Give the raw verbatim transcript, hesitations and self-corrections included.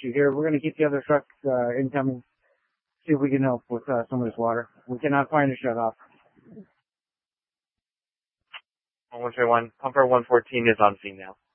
you here. We're going to keep the other truck uh, incoming. See if we can help with uh, some of this water. We cannot find a shut off. one three one, pumper one fourteen is on scene now.